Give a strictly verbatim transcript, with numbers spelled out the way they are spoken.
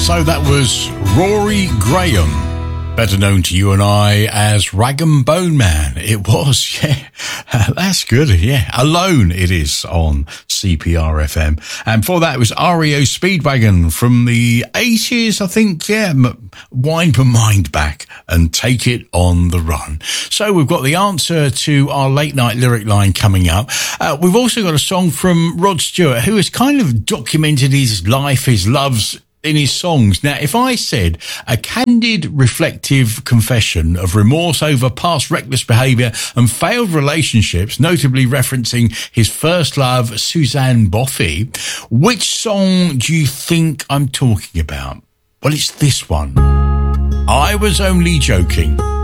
So that was Rory Graham, better known to you and I as Rag and Bone Man. It was, yeah. That's good, yeah. Alone it is on C P R F M. And before that it was R E O Speedwagon from the eighties, I think, yeah. Wind my mind back and take it on the run. So we've got the answer to our late night lyric line coming up. Uh, we've also got a song from Rod Stewart, who has kind of documented his life, his loves in his songs. Now, if I said a candid, reflective confession of remorse over past reckless behaviour and failed relationships, notably referencing his first love, Suzanne Boffey, which song do you think I'm talking about? Well, it's this one. I Was Only Joking.